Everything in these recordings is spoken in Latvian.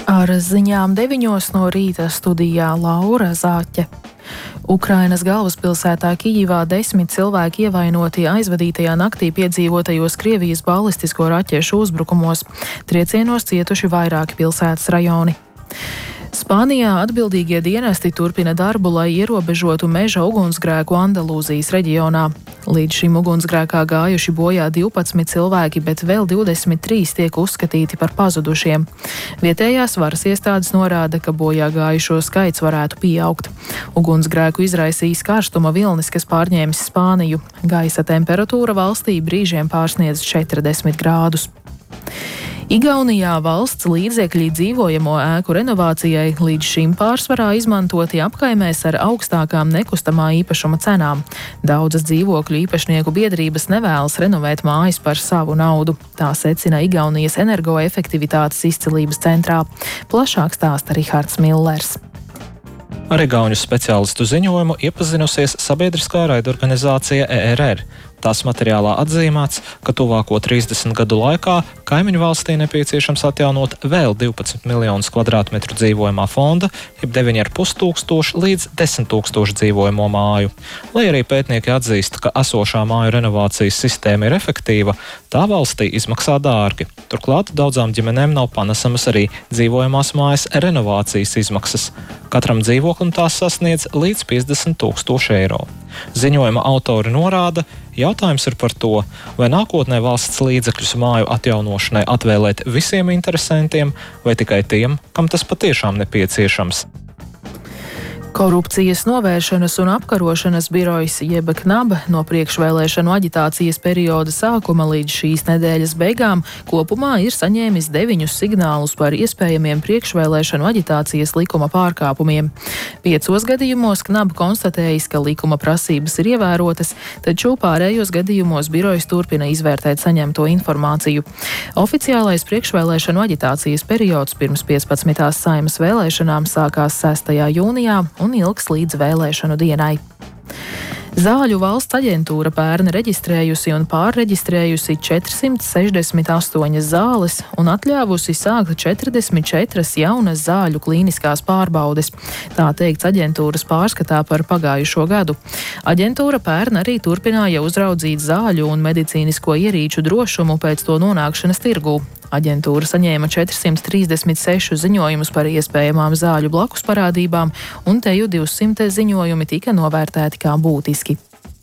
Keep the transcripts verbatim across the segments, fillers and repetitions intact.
Ar ziņām deviņos no rīta studijā Laura Zāķe. Ukrainas galvaspilsētā Kijivā desmit cilvēki ievainoti aizvadītajā naktī piedzīvotajos Krievijas balistisko raķešu uzbrukumos. Triecienos cietuši vairāki pilsētas rajoni. Spānijā atbildīgie dienesti turpina darbu, lai ierobežotu meža ugunsgrēku Andalūzijas reģionā. Līdz šim ugunsgrēkā gājuši bojā divpadsmit cilvēki, bet vēl divdesmit trīs tiek uzskatīti par pazudušiem. Vietējās varas iestādes norāda, ka bojā gājušo skaits varētu pieaugt. Ugunsgrēku izraisījis karstuma vilnis, kas pārņēmis Spāniju. Gaisa temperatūra valstī brīžiem pārsniedz četrdesmit grādus. Igaunijā valsts līdzekļi dzīvojamo ēku renovācijai līdz šim pārsvarā izmantoti apkaimēs ar augstākām nekustamā īpašuma cenām. Daudzas dzīvokļu īpašnieku biedrības nevēlas renovēt mājas par savu naudu. Tā secina Igaunijas energoefektivitātes izcilības centrā. Plašāk stāsta Rihards Millers. Ar igauņu speciālistu ziņojumu iepazinusies sabiedriskā raidorganizācija E R R. Tās materiālā atzīmēts, ka tuvāko trīsdesmit gadu laikā kaimiņu valstī nepieciešams atjaunot vēl divpadsmit miljonus kvadrātmetru dzīvojamā fonda, jeb deviņi ar pus tūkstoši līdz desmit tūkstoši dzīvojamo māju. Lai arī pētnieki atzīst, ka esošā māju renovācijas sistēma ir efektīva, tā valstī izmaksā dārgi. Turklāt daudzām ģimenēm nav panesamas arī dzīvojamās mājas renovācijas izmaksas. Katram dzīvoklim tās sasniedz līdz piecdesmit tūkstoši eiro. Ziņojuma autori norāda, jautājums ir par to, vai nākotnē valsts līdzekļus māju atjaunošanai atvēlēt visiem interesantiem vai tikai tiem, kam tas patiešām nepieciešams. Korupcijas novēršanas un apkarošanas birojs jeb KNAB no priekšvēlēšanu aģitācijas perioda sākuma līdz šīs nedēļas beigām kopumā ir saņēmis deviņus signālus par iespējamiem priekšvēlēšanu aģitācijas likuma pārkāpumiem. Piecos gadījumos KNAB konstatējis, ka likuma prasības ir ievērotas, taču pārējos gadījumos birojs turpina izvērtēt saņemto informāciju. Oficiālais priekšvēlēšanu aģitācijas periods pirms piecpadsmitās Saeimas vēlēšanām sākās sestajā jūnijā un ilgs līdz vēlēšanu dienai. Zāļu valsts aģentūra pērn reģistrējusi un pārreģistrējusi četrsimt sešdesmit astoņas zāles un atļāvusi sākt četrdesmit četras jaunas zāļu klīniskās pārbaudes. Tā teikts aģentūras pārskatā par pagājušo gadu. Aģentūra pērn arī turpināja uzraudzīt zāļu un medicīnisko ierīču drošumu pēc to nonākšanas tirgū. Aģentūra saņēma četrsimt trīsdesmit sešus ziņojumus par iespējamām zāļu blakus parādībām, un teju divsimt ziņojumi tika novērtēti kā būtiski.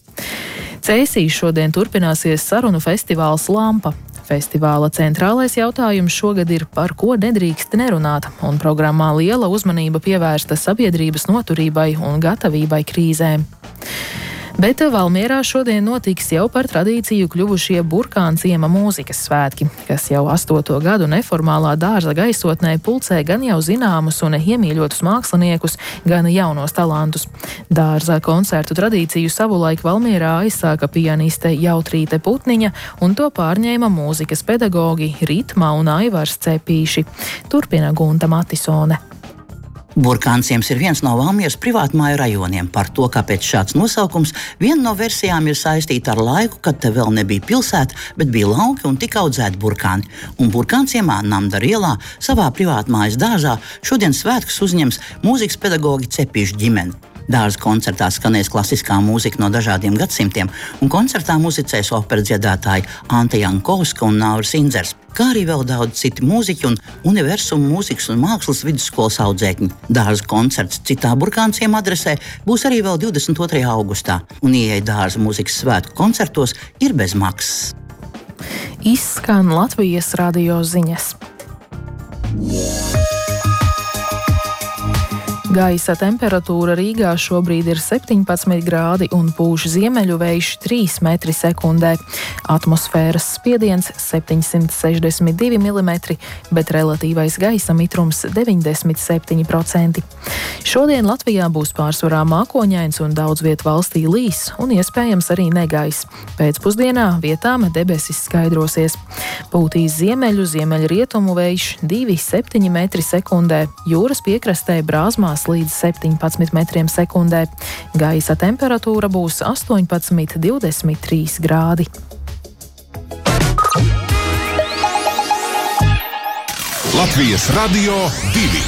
Cēsīs šodien turpināsies sarunu festivāls Lampa. Festivāla centrālais jautājums šogad ir, par ko nedrīkst nerunāt, un programmā liela uzmanība pievērsta sabiedrības noturībai un gatavībai krīzēm. Bet Valmierā šodien notiks jau par tradīciju kļuvušie Burkāna ciema mūzikas svētki, kas jau astoto gadu neformālā dārza gaisotnē pulcē gan jau zināmus un iemīļotus māksliniekus, gan jaunos talantus. Dārza koncertu tradīciju savulaik Valmierā aizsāka pianiste Jautrīte Putniņa, un to pārņēma mūzikas pedagogi Ritma un Aivars Cepīši. Turpina Gunta Matisone. Burkāna ciems ir viens no Valmieras privātmāju rajoniem. Par to, kāpēc šāds nosaukums, viena no versijām ir saistīta ar laiku, kad te vēl nebija pilsēta, bet bija lauki un tika audzēti burkāni. Un Burkāna ciemā Namdara ielā savā privātmājas dārzā šodien svētkus uzņems mūzikas pedagogi Cepīšu ģimene. Dārza koncertā skanēs klasiskā mūzika no dažādiem gadsimtiem, un koncertā muzicēs operas dziedātāji Ante Jankovska un Nauris Indzers, kā arī vēl daudz citi mūziķi un Universuma mūzikas un mākslas vidusskolas audzēkņi. Dārza koncerts citā Burkāna ciema adresē būs arī vēl divdesmit otrajā augustā, un ieeja dārza mūzikas svētku koncertos ir bez maksas. Izskan Latvijas radio ziņas. Gaisa temperatūra Rīgā šobrīd ir septiņpadsmit grādi un pūš ziemeļu vējš trīs metri sekundē. Atmosfēras spiediens septiņsimt sešdesmit divi milimetri, bet relatīvais gaisa mitrums deviņdesmit septiņi procenti. Šodien Latvijā būs pārsvarā mākoņains un daudz viet valstī līs un iespējams arī negaiss. Pēcpusdienā vietām debesis skaidrosies. Pūtīs ziemeļu, ziemeļrietumu vējš divi septiņi metri sekundē, jūras piekrastē brāzmās līdz septiņpadsmit metriem sekundē. Gaisa temperatūra būs astoņpadsmit divdesmit trīs grādi. Latvijas Radio divi.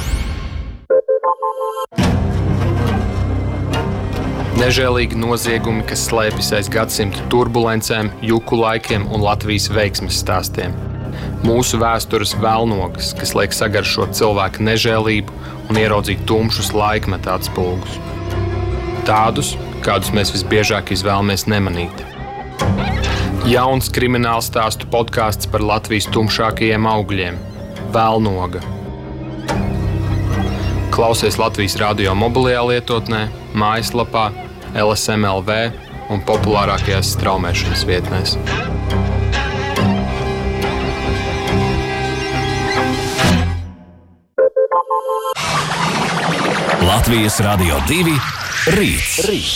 Nežēlīgi noziegumi, kas slēpjas aiz gadsimtu turbulencēm, juku laikiem un Latvijas veiksmes stāstiem. Mūsu vēstures velnogas, kas liek sagaršot cilvēku nežēlību un ieraudzīt tumšus laikmeta atspulgus. Tādus, kādus mēs visbiežāk izvēlamies nemanīt. Jauns krimināla stāstu podkāsts par Latvijas tumšākajiem augļiem – Velnoga. Klausies Latvijas radio mobilajā lietotnē, mājaslapā, L S M L V un populārākajās straumēšanas vietnēs. Latvijas Radio divi rīts. Rīt.